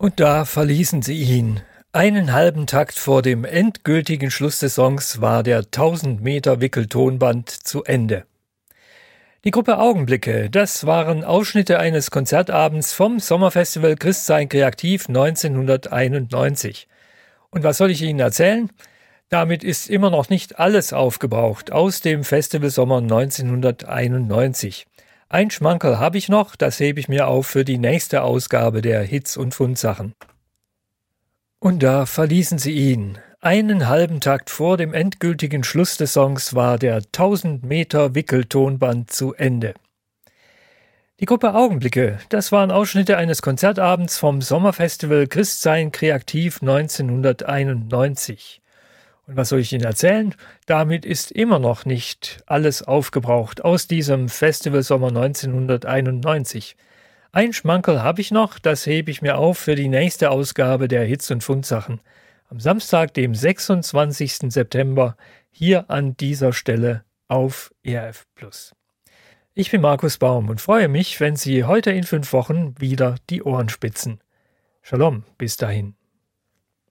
Und da verließen sie ihn. Einen halben Takt vor dem endgültigen Schluss des Songs war der 1000 Meter Wickeltonband zu Ende. Die Gruppe Augenblicke, das waren Ausschnitte eines Konzertabends vom Sommerfestival Christsein Kreativ 1991. Und was soll ich Ihnen erzählen? Damit ist immer noch nicht alles aufgebraucht aus dem Festivalsommer 1991. Ein Schmankerl habe ich noch, das hebe ich mir auf für die nächste Ausgabe der Hits und Fundsachen. Und da verließen sie ihn. Einen halben Takt vor dem endgültigen Schluss des Songs war der 1000 Meter Wickeltonband zu Ende. Die Gruppe Augenblicke, das waren Ausschnitte eines Konzertabends vom Sommerfestival Christsein Kreativ 1991. Und was soll ich Ihnen erzählen? Damit ist immer noch nicht alles aufgebraucht aus diesem Festivalsommer 1991. Ein Schmankerl habe ich noch, das hebe ich mir auf für die nächste Ausgabe der Hits und Fundsachen. Am Samstag, dem 26. September, hier an dieser Stelle auf ERF+. Ich bin Markus Baum und freue mich, wenn Sie heute in 5 Wochen wieder die Ohren spitzen. Shalom, bis dahin.